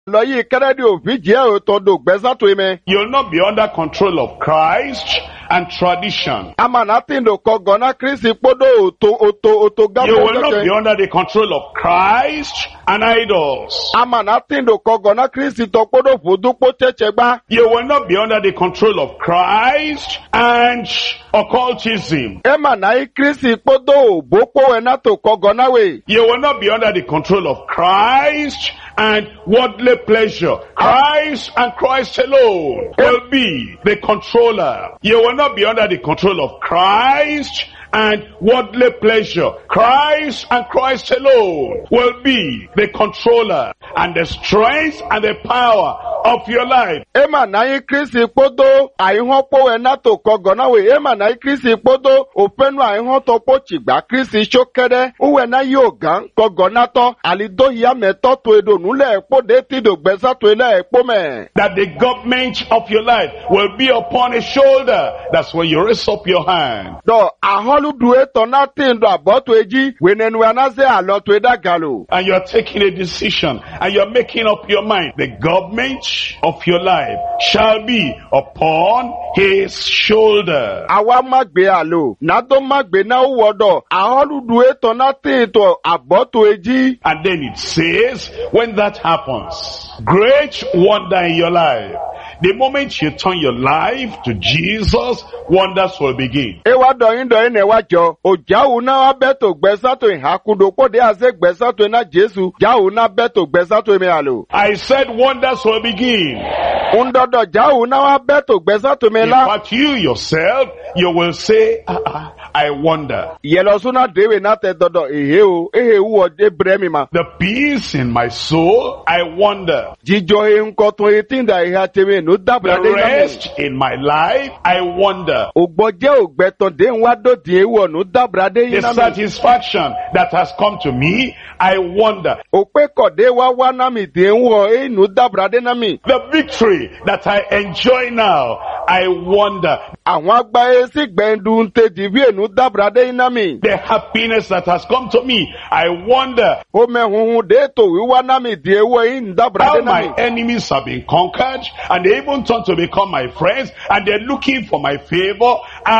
Lọ yí kẹ́rẹ́dì òfin jẹ́ òtọ́dọ̀ gbẹ́sàtò ime. You'll not be under control of Christ and tradition. Amanatindo kogona Kristi podo oto You will not be under the control of Christ and idols. Amanatindo kogona Kristi to podo fudupo chechegba. You will not be under the control of Christ and occultism. Emanai Kristi podo boko enato kogona we. You will not be under the control of Christ and worldly pleasure. Christ and Christ alone will be the controller. You will not be under the control of Christ and worldly pleasure. Christ and Christ alone will be the controller and the strength and the power of your life. Emanai Kristi podo aihopo enato kogona we. Emanai Kristi podo openu aihoto pochigba Kristi shokere uwena yogan kogonato alido yameto to edonule pode tido gbesato ele epome. That the government of your life will be upon a shoulder. That's when you raise up your hand. Do aholu duwe tonati ndo aboto eji wenenu anaze aloto edagalo. And you're taking a decision and you're making up your mind. The government of your life shall be upon his shoulder. Awa magbe alo nado magbe na uwodo aholu duwe tonati to aboto eji. And then it says, when that happens, great wonder in your life. The moment you turn your life to Jesus, wonders will begin. Ewa doyin doyin ewajo ojawu na abeto gbesato ihakudo pode ase gbesato na Jesu jawu na beto gbesato eme alo. I said wonders will begin. Undodo jawu na abeto gbesato me In la. fact, you yourself, you will say, I wonder. Yelo suna dewe na te dodo ehe uwo de bremi ma. The peace in my soul, I wonder. Jijo e nkoto etinda eha teme no dabra The de na. rest in my life, I wonder. Ogboje ogbeton de nwa do di ewo no dabra de The na. satisfaction that has come to me, I wonder. Ope kode wa na mi de nwo e no dabra de na mi. The victory that I enjoy now, I wonder. Àwọn agbaye si gbendu nte divi enu dabra de na mi. The happiness that has come to me, I wonder. O mehunhun de to wiwa na mi di ewo e no dabra How de na my mi. enemies have been conquered and they even turned to become my friends and they're looking for my favor,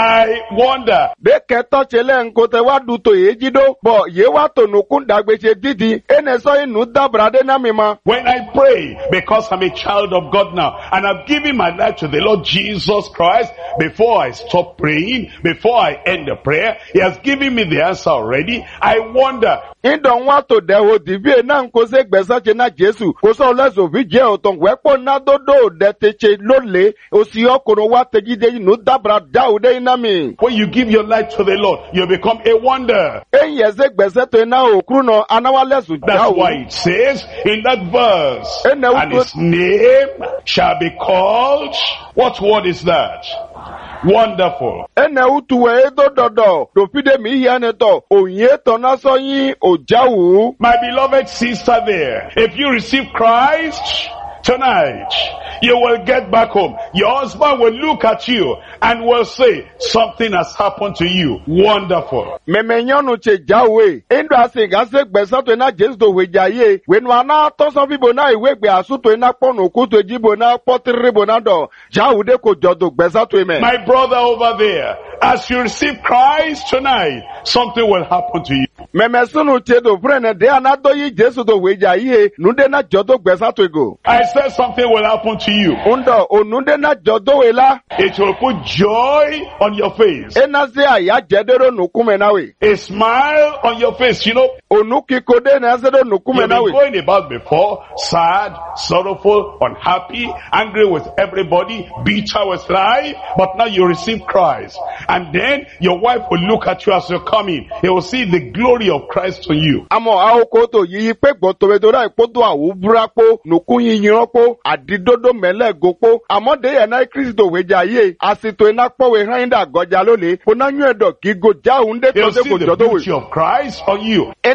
I wonder. De keto chele nkote wa du to ejido bo ye wa to nukun dagbeche didi ene so inu dabra de na mi ma. When I pray, because I'm a child of God now, and I've given my life to the Lord Jesus Christ, before I stop praying, before I end the prayer, He has given me the answer already. I wonder. Indon wa to de ho divi na nko se gbesache na Jesu ko so leso vi je oton wepo na dodo de teche lole osi okoro wa tejide inu dabra daude na mi. When you give your life to the Lord, you become a wonder. Enye se gbesato na okru no anawa lesu That's why it says in that verse, and His name shall be called, what word is that? Wonderful. Ene utuwe edo dodo dopide mi hiane to onye to na so yin ojawu. My beloved sister there, if you receive Christ tonight, you will get back home. Your husband will look at you and will say, something has happened to you. Wonderful. Memenyonu che jawe endo asinga se gbesato na Jesu to wejaye wenu ana to so bibo na iwe gbe asuto na ponu kuto ejibo na potribo na do jawude ko jodo gbesato eme. My brother over there, as you receive Christ tonight, something will happen to you. Memesunu che do frene de anado yi Jesu to wejaye nude na jodo gbesato ego. I said something will happen to you. Undo onude na jodo wela It will put joy on your face. ena se aya jedero nukume nawe. A smile on your face, you know. Onuki kode na zero nukume You've been nawe. going about before, sad, sorrowful, unhappy, angry with everybody, bitter with life, but now you receive Christ. And then your wife will look at you as you're coming. He will see the glory of Christ on you. Amo aokoto yi pe gbotobedora ipodo awuburapo nukun yiyiranpo adidodo mele gopo amode ye na Kristo wejaye asito ina powe hinda goja lole onanyu edo gigo jaunde You'll tode see ko the jodo beauty we of Christ on you. ena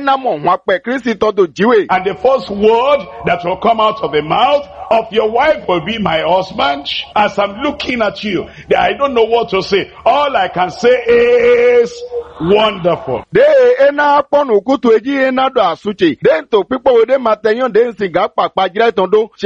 ena mo hwa pe Kristi todo jiwe. And the first word that will come out of the mouth of your wife will be my husband. As I'm looking at you, I don't know what to say. All I can say is wonderful. De ena ponu kutu eji ena do asuche. Den to pipo we de matenyon den singa papa jire tondo.